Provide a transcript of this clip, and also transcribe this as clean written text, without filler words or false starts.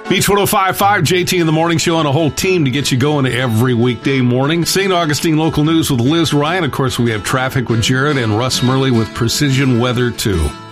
Beach 105.5, JT in the Morning Show, and a whole team to get you going every weekday morning. St. Augustine local news with Liz Ryan. Of course, we have traffic with Jared and Russ Murley with Precision Weather, too.